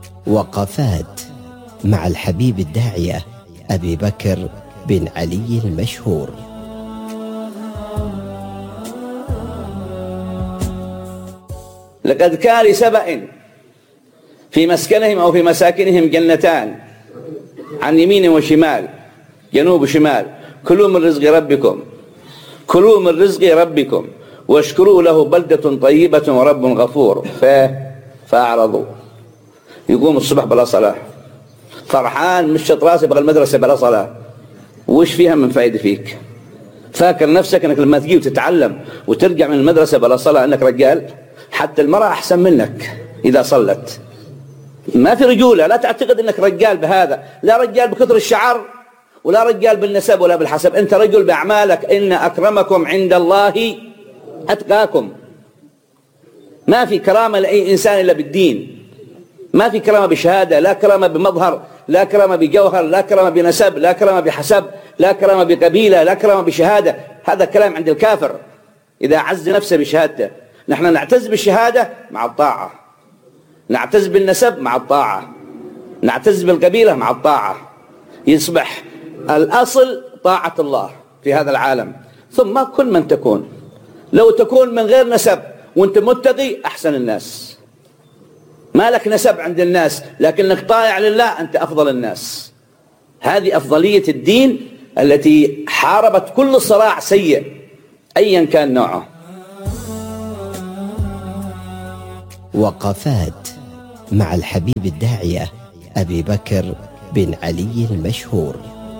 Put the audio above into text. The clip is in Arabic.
وقفات مع الحبيب الداعية أبي بكر بن علي المشهور. لقد كان لسبأ في مسكنهم أو في مساكنهم جنتان عن يمين وشمال، جنوب وشمال، كلوا من رزق ربكم، كلوا من رزق ربكم واشكروا له بلدة طيبة ورب غفور. فأعرضوا. يقوم الصبح بلا صلاة، فرحان مشط راسه يبغى المدرسة بلا صلاة. وش فيها من فائدة فيك؟ فاكر نفسك انك لما تجي وتتعلم وترجع من المدرسة بلا صلاة انك رجال؟ حتى المرأة احسن منك اذا صلت. ما في رجولة، لا تعتقد انك رجال بهذا، لا رجال بكثر الشعر ولا رجال بالنسب ولا بالحسب، انت رجل باعمالك. ان اكرمكم عند الله اتقاكم. ما في كرامة لاي انسان الا بالدين، ما في كرامة بشهادة، لا كرامة بمظهر، لا كرامة بجوهر، لا كرامة بنسب، لا كرامة بحسب، لا كرامة بقبيلة، لا كرامة بشهادة. هذا كلام عند الكافر إذا عز نفسه بشهادته. نحن نعتز بالشهادة مع الطاعة، نعتز بالنسب مع الطاعة، نعتز بالقبيلة مع الطاعة. يصبح الأصل طاعة الله في هذا العالم، ثم كل من تكون. لو تكون من غير نسب وانت متقي أحسن الناس، ما لك نسب عند الناس لكنك طائع لله، أنت أفضل الناس. هذه أفضلية الدين التي حاربت كل صراع سيء أيا كان نوعه. وقفات مع الحبيب الداعية أبي بكر بن علي المشهور.